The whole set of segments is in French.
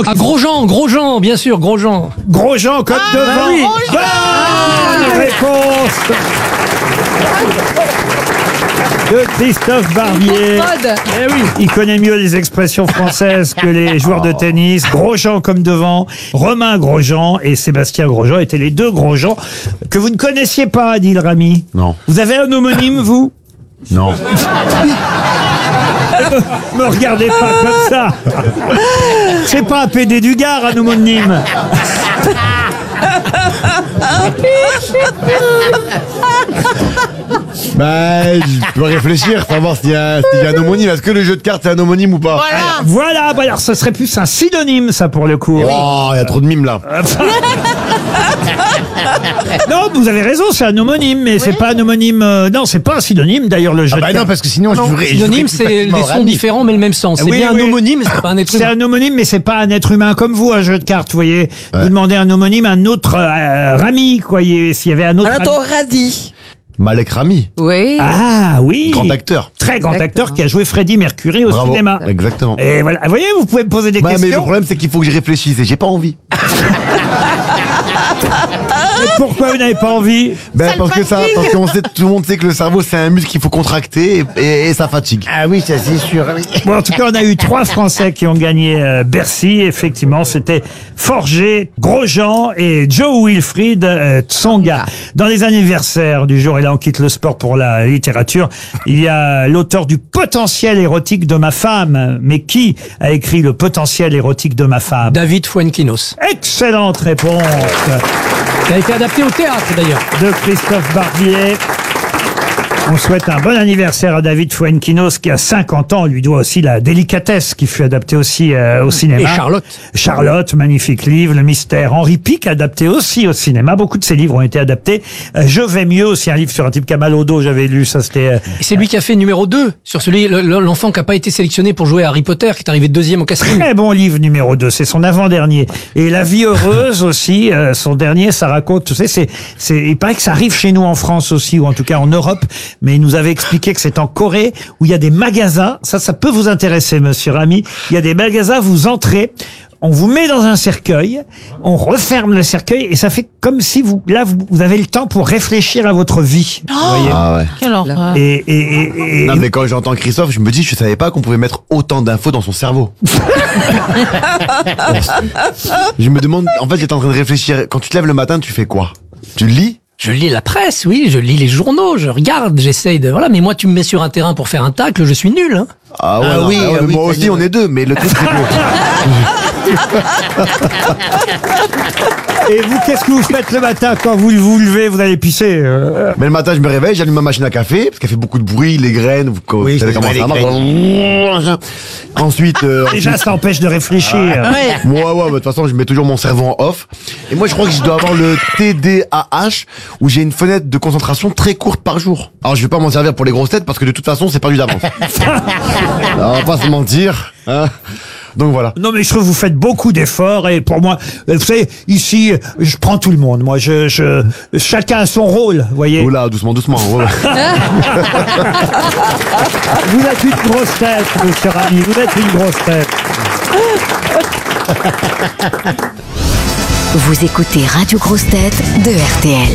Grosjean, bien sûr, Grosjean. Grosjean, Côte de Vent. oui. Bonne réponse de Christophe Barbier. Eh oui. Il connaît mieux les expressions françaises que les joueurs de tennis. Grosjean comme devant, Romain Grosjean et Sébastien Grosjean étaient les deux Grosjean que vous ne connaissiez pas, Adil Rami. Non. Vous avez un homonyme, vous? Non. Me regardez pas comme ça. C'est pas un PD du Gard, un homonyme. Bah, je peux réfléchir, savoir s'il y a un homonyme. Est-ce que le jeu de cartes c'est un homonyme ou pas? Voilà, bah alors ce serait plus un synonyme, ça, pour le coup. Oh, il y a trop de mimes là. Non, vous avez raison, c'est un homonyme, mais c'est pas un homonyme. Non, c'est pas un synonyme, d'ailleurs, le jeu de Bah non, cartes. parce que sinon, Synonyme, c'est des sons différents, mais le même sens. C'est Oui, bien oui. un homonyme, mais c'est pas un être C'est humain. un homonyme, mais c'est pas un être humain comme vous, un jeu de cartes, vous voyez. Vous demandez un homonyme, un autre Rami, quoi. S'il y avait un autre. Radis. Malek Rami, Oui. Ah oui. grand acteur. Très grand Exactement. acteur qui a joué Freddie Mercury au Bravo. cinéma. Exactement. Et voilà. Vous voyez, vous pouvez me poser des Bah, mais le questions. problème, c'est qu'il faut que je réfléchisse et j'ai pas envie. Mais pourquoi vous n'avez pas envie? Ben, parce qu'on sait, tout le monde sait que le cerveau, c'est un muscle qu'il faut contracter et ça fatigue. Ah oui, ça c'est sûr. Bon, en tout cas, on a eu 3 Français qui ont gagné Bercy. Effectivement, c'était Forger, Grosjean et Joe Wilfried Tsonga. Dans les anniversaires du jour, et là on quitte le sport pour la littérature, il y a l'auteur du Potentiel érotique de ma femme. Mais qui a écrit le Potentiel érotique de ma femme? David Fuenquinos. Excellente réponse Qui a été adapté au théâtre, d'ailleurs. de Christophe Barbier. On souhaite un bon anniversaire à David Fuenquinos qui a 50 ans. On lui doit aussi La Délicatesse qui fut adaptée aussi au cinéma. Et Charlotte. Charlotte, magnifique livre. Le Mystère. Henri Pic adapté aussi au cinéma. Beaucoup de ses livres ont été adaptés. Je vais mieux aussi, un livre sur un type qui a mal au dos. J'avais lu ça, c'était... Et c'est lui qui a fait numéro 2 sur celui, l'enfant qui n'a pas été sélectionné pour jouer à Harry Potter, qui est arrivé deuxième au casting. Très bon livre numéro 2, c'est son avant-dernier. Et La vie heureuse aussi, son dernier, ça raconte, tu sais, il paraît que ça arrive chez nous en France aussi, ou en tout cas en Europe, mais il nous avait expliqué que c'est en Corée, où il y a des magasins, ça peut vous intéresser, monsieur Rami, il y a des magasins, vous entrez, on vous met dans un cercueil, on referme le cercueil, et ça fait comme si vous avez le temps pour réfléchir à votre vie. Vous voyez. Ah ouais. Quelle horreur. Et Non, mais quand j'entends Christophe, je me dis, je savais pas qu'on pouvait mettre autant d'infos dans son cerveau. Je me demande, en fait, j'étais en train de réfléchir. Quand tu te lèves le matin, tu fais quoi? Tu lis? Je lis la presse, oui, je lis les journaux, je regarde, j'essaye de... Voilà, mais moi, tu me mets sur un terrain pour faire un tacle, je suis nul, hein. Ah ouais, Ah non, oui, ah ouais, ah oui, moi aussi, on est deux, mais le truc, c'est que... Et vous, qu'est-ce que vous faites le matin quand vous vous levez, vous allez pisser Mais le matin, je me réveille, j'allume ma machine à café, parce qu'elle fait beaucoup de bruit, les graines, vous Oui, savez je comment vois ça les marche. Ensuite, Déjà, ça empêche de réfléchir. moi, ouais, de toute façon, je mets toujours mon cerveau en off. Et moi, je crois que je dois avoir le TDAH, où j'ai une fenêtre de concentration très courte par jour. Alors, je vais pas m'en servir pour les grosses têtes, parce que de toute façon, c'est perdu d'avance. Alors, on va pas se mentir, hein. Donc voilà. Non, mais je trouve que vous faites beaucoup d'efforts et pour moi, vous savez, ici, je prends tout le monde. Moi, chacun a son rôle, vous voyez. Oula, doucement, doucement. Ouais. Vous êtes une grosse tête, monsieur Rami, vous êtes une grosse tête. Vous écoutez Radio Grosse Tête de RTL.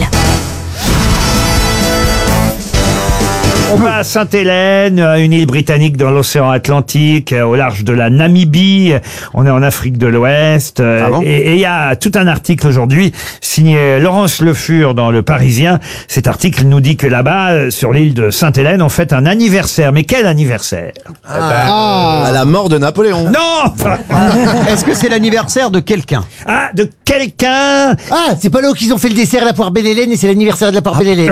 On va à Sainte-Hélène, une île britannique dans l'océan Atlantique, au large de la Namibie. On est en Afrique de l'Ouest. bon Et il y a tout un article aujourd'hui signé Laurence Le Fur dans Le Parisien. Cet article nous dit que là-bas, sur l'île de Sainte-Hélène, on fête un anniversaire. Mais quel anniversaire? À la mort de Napoléon. Non! Est-ce que c'est l'anniversaire de quelqu'un? Ah, de quelqu'un! Ah, c'est pas là où qu'ils ont fait le dessert à la poire Belle-Hélène et c'est l'anniversaire de la poire Belle-Hélène.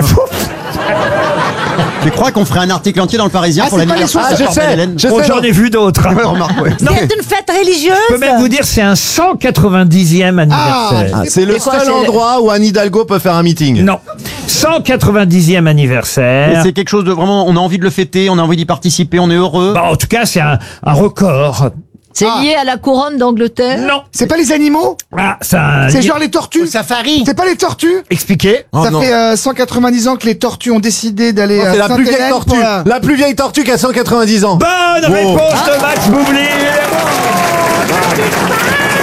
Je crois qu'on ferait un article entier dans le Parisien pour c'est pas l'anniversaire les de la choses, poire Belle-Hélène. Oh, j'en ai vu d'autres. Ouais, remarque, ouais. Non, C'est une fête religieuse. je peux même vous dire, c'est un 190e anniversaire. Ah, c'est le C'est quoi, seul c'est- endroit où Anne Hidalgo peut faire un meeting. Non. 190e Et anniversaire. c'est quelque chose de vraiment, on a envie de le fêter, on a envie d'y participer, on est heureux. Bah, en tout cas, c'est un record. C'est lié à la couronne d'Angleterre. Non. C'est pas les animaux? Ah, ça. C'est genre les tortues? Safari. C'est pas les tortues? Expliquez. Oh, Ça non. fait 190 ans que les tortues ont décidé d'aller à C'est la plus vieille Sainte-Hélène tortue. pour la- La plus vieille tortue qui a 190 ans. Bonne réponse de Max Boublil.